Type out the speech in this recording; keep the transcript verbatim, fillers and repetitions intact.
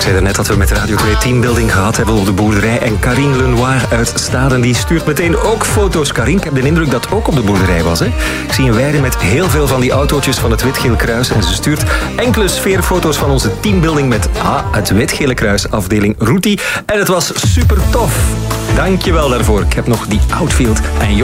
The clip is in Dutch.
zei daarnet dat we met Radio twee teambuilding gehad hebben op de boerderij. En Karine Lenoir uit Staden die stuurt meteen ook foto's. Karine, ik heb de indruk dat het ook op de boerderij was. Hè? Ik zie een weide met heel veel van die autootjes van het Wit-Geel Kruis. En ze stuurt enkele sfeerfoto's van onze teambuilding met ah, het Wit-Gele Kruis afdeling Roetie. En het was super tof. Dank je wel daarvoor. Ik heb nog die outfield en